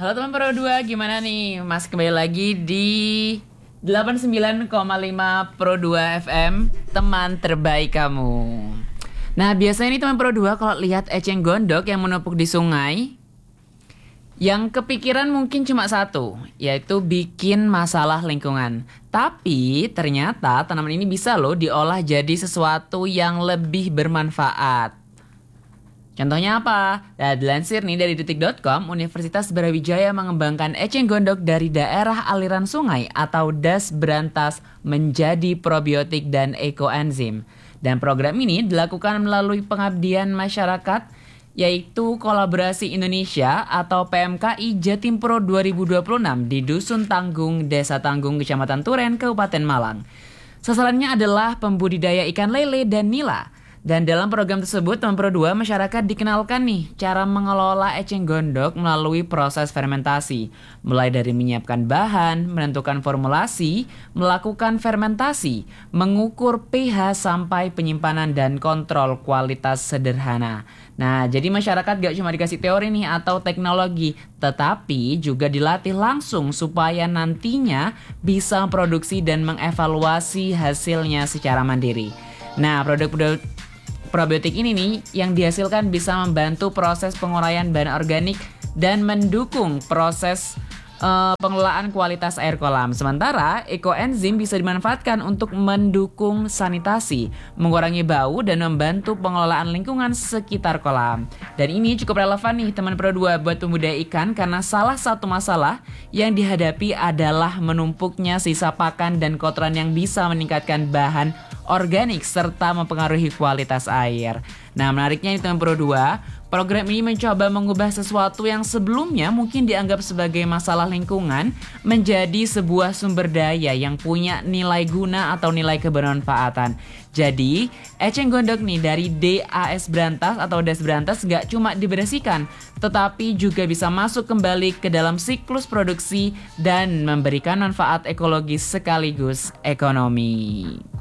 Halo teman Pro 2, gimana nih? Mas kembali lagi di 89,5 Pro 2 FM, teman terbaik kamu. Nah, biasanya nih teman Pro 2 kalau lihat eceng gondok yang menumpuk di sungai, yang kepikiran mungkin cuma satu, yaitu bikin masalah lingkungan. Tapi ternyata tanaman ini bisa loh diolah jadi sesuatu yang lebih bermanfaat. Contohnya apa? Nah, dilansir nih dari detik.com, Universitas Brawijaya mengembangkan eceng gondok dari daerah aliran sungai atau das berantas menjadi probiotik dan ekoenzim. Dan program ini dilakukan melalui pengabdian masyarakat, yaitu Kolaborasi Indonesia atau PMKI Jatim Pro 2026 di Dusun Tanggung, Desa Tanggung, Kecamatan Turen, Kabupaten Malang. Sasarannya adalah pembudidaya ikan lele dan nila. Dan dalam program tersebut, teman Pro 2, masyarakat dikenalkan nih cara mengelola eceng gondok melalui proses fermentasi. Mulai dari menyiapkan bahan, menentukan formulasi, melakukan fermentasi, mengukur pH sampai penyimpanan dan kontrol kualitas sederhana. Nah, jadi masyarakat gak cuma dikasih teori nih atau teknologi, tetapi juga dilatih langsung supaya nantinya bisa memproduksi dan mengevaluasi hasilnya secara mandiri. Nah, produk probiotik ini nih yang dihasilkan bisa membantu proses penguraian bahan organik dan mendukung proses pengelolaan kualitas air kolam. Sementara ekoenzim bisa dimanfaatkan untuk mendukung sanitasi, mengurangi bau dan membantu pengelolaan lingkungan sekitar kolam. Dan ini cukup relevan nih teman Pro 2 buat pembudidaya ikan karena salah satu masalah yang dihadapi adalah menumpuknya sisa pakan dan kotoran yang bisa meningkatkan bahan organik serta mempengaruhi kualitas air. Nah, menariknya nih teman Pro 2, program ini mencoba mengubah sesuatu yang sebelumnya mungkin dianggap sebagai masalah lingkungan menjadi sebuah sumber daya yang punya nilai guna atau nilai kebermanfaatan. Jadi, eceng gondok nih dari DAS berantas atau das berantas gak cuma dibersihkan, tetapi juga bisa masuk kembali ke dalam siklus produksi dan memberikan manfaat ekologis sekaligus ekonomi.